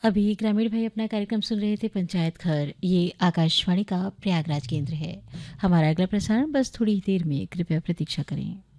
अभी ग्रामीण भाई अपना कार्यक्रम सुन रहे थे पंचायत घर। ये आकाशवाणी का प्रयागराज केंद्र है। हमारा अगला प्रसारण बस थोड़ी ही देर में, कृपया प्रतीक्षा करें।